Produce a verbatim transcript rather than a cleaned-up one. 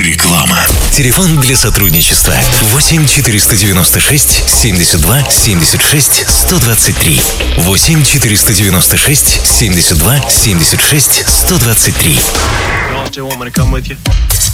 Реклама. Телефон для сотрудничества восемь четыреста девяносто шесть семьдесят два семьдесят шесть сто двадцать три. восемь четыреста девяносто шесть семьдесят два семьдесят шесть сто двадцать три.